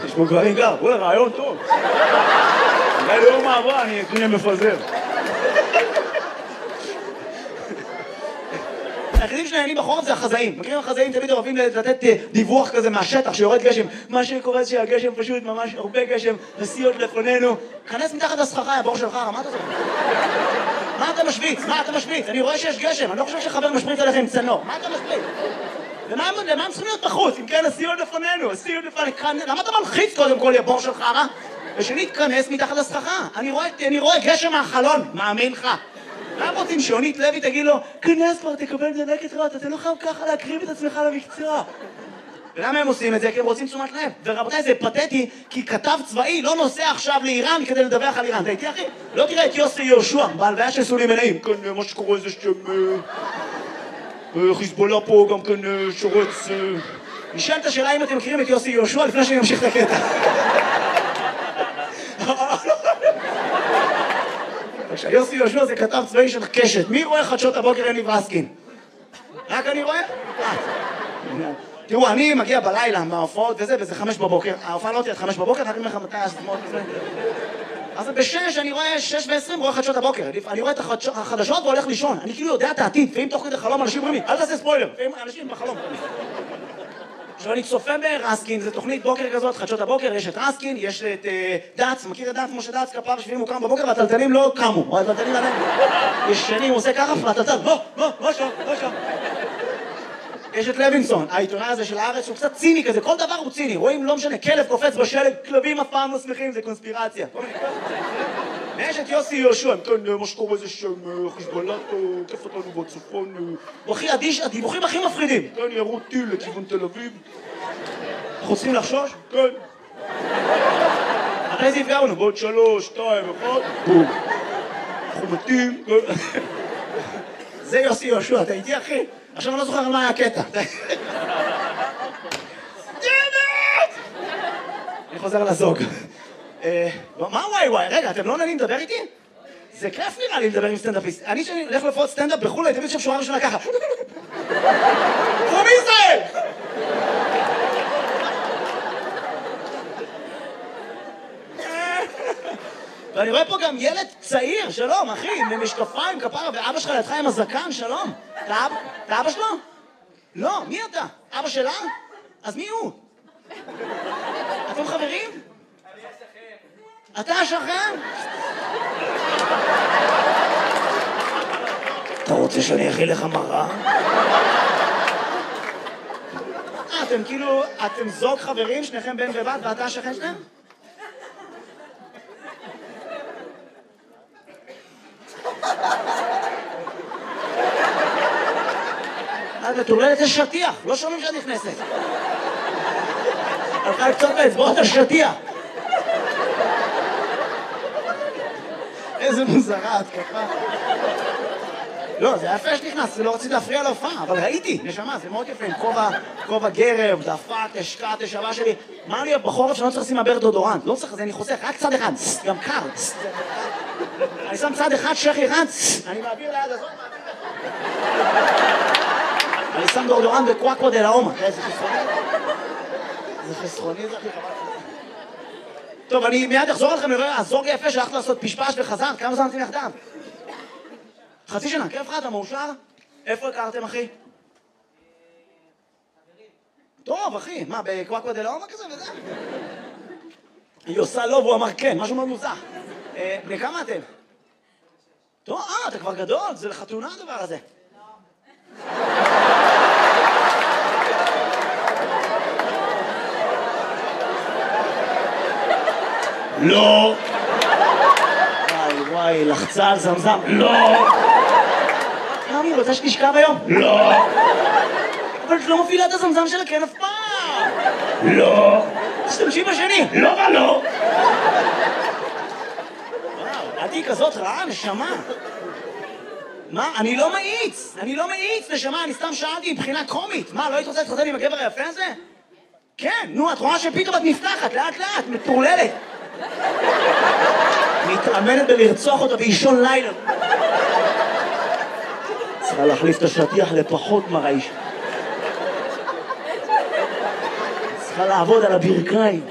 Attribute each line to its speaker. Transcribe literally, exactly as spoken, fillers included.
Speaker 1: יש פה גברים גר, וואלה, רעיון טוב. אולי ליום מעברה אני אקנה מפזר. היחידים שנהנים בחורף זה החזאים. מכירים החזאים תמיד אוהבים לתת דיווח כזה מהשטח שיורד גשם. מה שקורה זה שהגשם פשוט ממש הרבה גשם, נסיעות לפנינו. כנס מתחת לסככה, הבור שלך, מה אתה עושה? מה אתה משוויץ? מה אתה משוויץ? אני רואה שיש גשם, אני לא חושב שחבר משפריץ עליכם צנור. מה אתה משוויץ? למה הם צריכים להיות בחוץ? אם כן, נסיעות לפנינו, נסיעות לפנינו. למה אתה מלחיץ קודם כל הבור שלך, רע? ושנית, כנס מתחת לסככה. אני רואה גשם מהחלון, מאמין לך. למה רוצים שיונית לוי תגיד לו, כנס כבר, תקבל דלקת רעות, אתה לא חייב ככה להקריב את עצמך למקצוע. ולמה הם עושים את זה? כי הם רוצים תשומת לב. ורבותיי, זה פתטי, כי כתב צבאי לא נוסע עכשיו לאיראן כדי לדווח על איראן. אתה איתי, אחי? לא תראה את יוסי יהושע, בהלוויה של סולי מנעים. כן, מה שקורה זה שם... חיזבאללה פה גם כן שורץ... נשאל את השאלה אם אתם מכירים את יוסי יהושע לפני שאני אמשיך את הקטע. יוסי יהושע זה כתב צבאי של קשת. מי רואה חדשות הבוקר יניב רסקין? רק אני רואה? תראו, אני מגיע בלילה מההופעות וזה, וזה חמש בבוקר. ההופעה לא תהיה עד חמש בבוקר, אני אומר לך מתי הסתמות וזה. אז בשש אני רואה שש ועשרים, רואה חדשות הבוקר. אני רואה את החדשות והולך לישון. אני כאילו יודע את העתיד, ואם תוך כדי חלום אנשים אומרים לי, אל תעשה ספוילר. ואם אנשים בחלום. עכשיו אני צופה ברסקין, זה תוכנית בוקר כזאת, חדשות הבוקר, יש את רסקין, יש את דאץ, מכיר את דאץ, משה דאץ, כפר שביעים הוא קם בבוקר והטלטלים לא קמו, או הטלטלים עליהם. יש שני, הוא עושה ככה, והטלטל, בוא, בוא, בוא שם, בוא שם. יש את לוינסון, העיתונאי הזה של הארץ, שהוא קצת ציני כזה, כל דבר הוא ציני, רואים, לא משנה, כלב קופץ בשלג, כלבים אף פעם לא שמחים, זה קונספירציה. ויש את יוסי יהושע, כן, מה שקורה זה שם, חיזבאללה, כיף אותנו בצפון, הוא הכי אדיש, הדיווחים הכי מפחידים. כן, ירו טיל לכיוון תל אביב. אנחנו צריכים לחשוש? כן. מתי זה יפגע לנו? בעוד שלוש, שתיים, אחד, בום. אנחנו מתים, כן. זה יוסי יהושע, אתה איתי אחי? עכשיו אני לא זוכר על מה היה הקטע. אני חוזר לזוג. מה וואי וואי? רגע, אתם לא נהנים לדבר איתי? זה כיף נראה לי לדבר עם סטנדאפיסט. אני שאני הולך לפחות סטנדאפ בחו"ל, הייתי שם שורה ראשונה ככה. פרום ישראל! ואני רואה פה גם ילד צעיר, שלום, אחי, עם משקפיים, כפרה, ואבא שלך לידך עם הזקן, שלום. אתה אבא שלו? לא, מי אתה? אבא שלה? אז מי הוא? אתם חברים? אני השכן. אתה השכן? אתה רוצה שאני אכיל לך מראה? אה, אתם כאילו, אתם זוג חברים, שניכם בן ובת, ואתה השכן שלהם? את מטורללת לשטיח, לא שומעים שאת נכנסת. הלכה לקצות באצבעות השטיח. איזה מוזרה, התקפה. לא, זה היה יפה שנכנס, זה לא רציתי להפריע להופעה, אבל ראיתי, נשמה, זה מאוד יפה, עם כובע גרב, דפק, השקעת, השבה שלי. מה לי בחורף שאני לא צריך לשים מעבר דודורנט? לא צריך, אני חוסך, רק צד אחד, גם קר. אני שם צד אחד, שכי אחד, אני מעביר ליד הזאת, אני שם דורדורן בקוואקווה דה לאומה. זה חסרוני? זה חסרוני, זה הכי חבל. טוב, אני מיד אחזור לכם לראה, הזוג יפה שהלכת לעשות פשפש וחזר, כמה זמן אתם יחדיו? חצי שנה, כיף לך, אתה מאושר? איפה הכרתם, אחי? טוב, אחי, מה, בקוואקווה דה לאומה כזה וזה? היא עושה לא והוא אמר כן, משהו מאוד מוזר. בני כמה אתם? טוב, אה, אתה כבר גדול, זה לחתונה הדבר הזה. לא. וואי וואי, לחצה על זמזם. לא. תמי, רוצה שתשכב היום? לא. אבל את לא מפעילה את הזמזם שלה כן אף פעם. לא. תשתמשי בשני. לא ולא. וואו, את היא כזאת רעה, נשמה. מה? אני לא מאיץ, אני לא מאיץ, נשמה, אני סתם שאלתי מבחינה קומית. מה, לא היית רוצה להתחתן עם הגבר היפה הזה? כן, נו, את רואה שפתאום את נפתחת, לאט לאט, מטורללת. מתאמנת בלרצוח אותה באישון לילה. צריכה להחליף את השטיח לפחות מרעיש. צריכה לעבוד על הברכיים.